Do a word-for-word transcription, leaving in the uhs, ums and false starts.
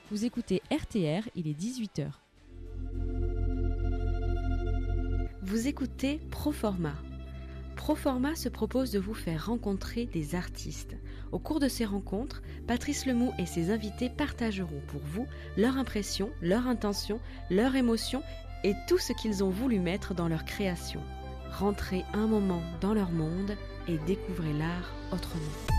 Vous écoutez R T R, il est dix-huit heures. Vous écoutez Proforma. Proforma se propose de vous faire rencontrer des artistes. Au cours de ces rencontres, Patrice Lemou et ses invités partageront pour vous leurs impressions, leurs intentions, leurs émotions et tout ce qu'ils ont voulu mettre dans leur création. Rentrez un moment dans leur monde et découvrez l'art autrement.